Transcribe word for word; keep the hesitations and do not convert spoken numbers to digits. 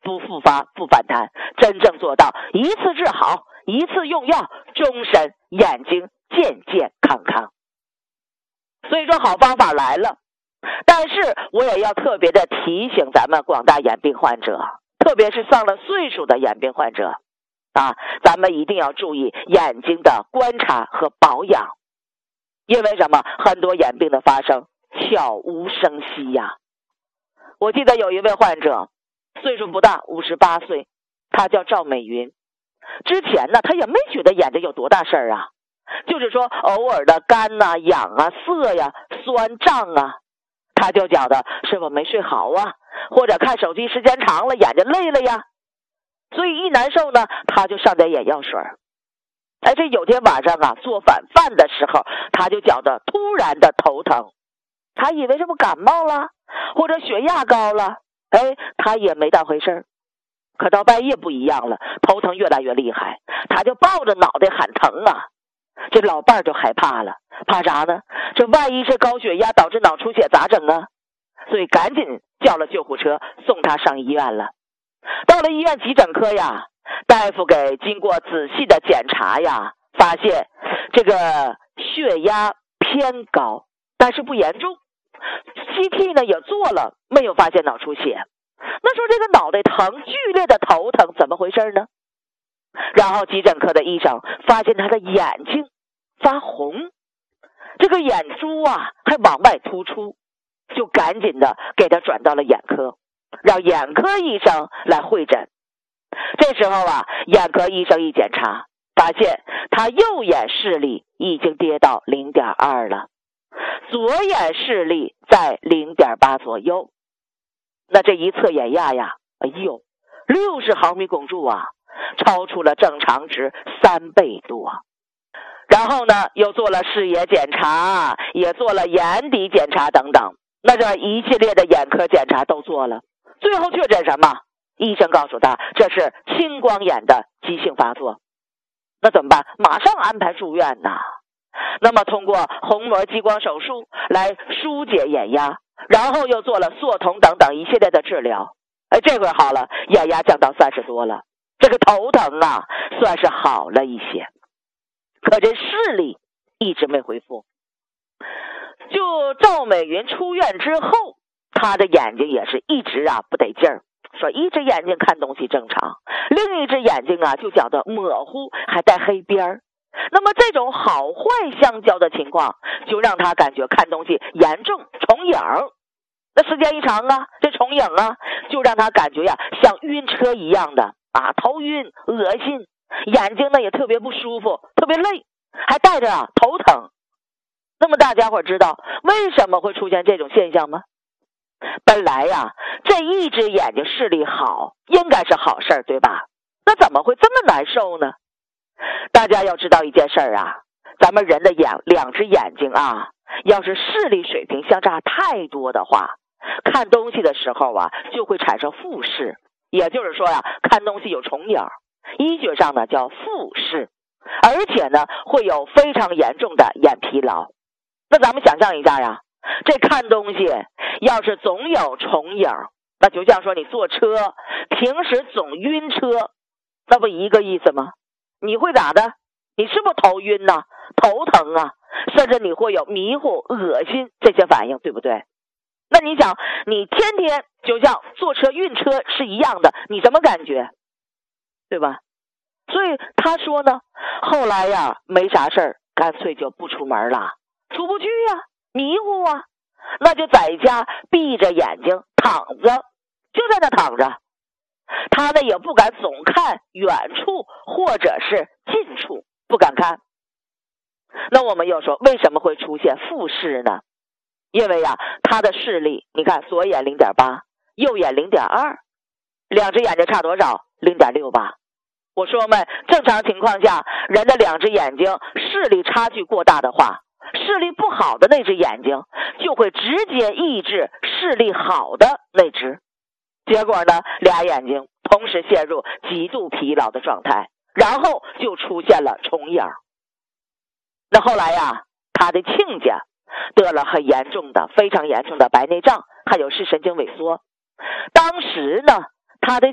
不复发不反弹，真正做到一次治好，一次用药，终身眼睛健健康康。所以说好方法来了，但是我也要特别的提醒咱们广大眼病患者，特别是上了岁数的眼病患者啊，咱们一定要注意眼睛的观察和保养。因为什么？很多眼病的发生悄无声息呀。我记得有一位患者岁数不大，五十八岁，他叫赵美云。之前呢，他也没觉得眼睛有多大事儿啊，就是说偶尔的干呐、啊、痒啊、涩呀、酸胀啊，他就觉得是否没睡好啊，或者看手机时间长了眼睛累了呀，所以一难受呢，他就上点眼药水。哎，这有天晚上啊，做晚饭的时候，他就觉得突然的头疼，他以为是不感冒了，或者血压高了，哎，他也没当回事儿。可到半夜不一样了，头疼越来越厉害，他就抱着脑袋喊疼啊。这老伴儿就害怕了，怕啥呢？这万一是高血压导致脑出血咋整啊？所以赶紧叫了救护车送他上医院了。到了医院急诊科呀，大夫给经过仔细的检查呀，发现这个血压偏高，但是不严重。C T 呢也做了，没有发现脑出血。那说这个脑袋疼，剧烈的头疼，怎么回事呢？然后急诊科的医生发现他的眼睛发红，这个眼珠啊还往外突出，就赶紧的给他转到了眼科，让眼科医生来会诊。这时候啊，眼科医生一检查，发现他右眼视力已经跌到 零点二 了，左眼视力在 零点八 左右。那这一测眼压呀，哎呦，六十毫米汞柱啊，超出了正常值三倍多。然后呢，又做了视野检查，也做了眼底检查等等，那这一系列的眼科检查都做了，最后确诊什么？医生告诉他这是青光眼的急性发作。那怎么办？马上安排住院呐。那么通过虹膜激光手术来疏解眼压，然后又做了缩瞳等等一系列的治疗。哎，这会儿好了，眼压降到三十多了，这个头疼啊算是好了一些。可这视力一直没恢复。就赵美云出院之后，她的眼睛也是一直啊不得劲儿，说一只眼睛看东西正常，另一只眼睛啊就觉得模糊，还带黑边儿。那么这种好坏相交的情况，就让他感觉看东西严重重影。那时间一长啊，这重影啊，就让他感觉呀、啊、像晕车一样的啊，头晕恶心，眼睛呢也特别不舒服，特别累，还带着啊头疼。那么大家伙知道为什么会出现这种现象吗？本来呀、啊，这一只眼睛视力好，应该是好事，对吧？那怎么会这么难受呢？大家要知道一件事儿啊，咱们人的眼两只眼睛啊，要是视力水平相差太多的话，看东西的时候啊，就会产生复视，也就是说呀、啊，看东西有重影，医学上呢叫复视，而且呢会有非常严重的眼疲劳。那咱们想象一下呀，这看东西要是总有重影，那就像说你坐车平时总晕车，那不一个意思吗？你会咋的？你是不是头晕呐、啊、头疼啊，甚至你会有迷糊、恶心这些反应，对不对？那你想，你天天就像坐车晕车是一样的，你什么感觉？对吧？所以他说呢，后来呀没啥事儿，干脆就不出门了，出不去呀、啊，迷糊啊，那就在家闭着眼睛躺着，就在那躺着。他呢也不敢总看远处或者是近处，不敢看。那我们又说为什么会出现复视呢？因为呀，他的视力，你看左眼 零点八， 右眼 零点二， 两只眼睛差多少？ 零点六八。我说嘛，正常情况下，人的两只眼睛视力差距过大的话，视力不好的那只眼睛就会直接抑制视力好的那只。结果呢，俩眼睛同时陷入极度疲劳的状态，然后就出现了重影。那后来呀，他的亲家得了很严重的、非常严重的白内障，还有视神经萎缩。当时呢，他的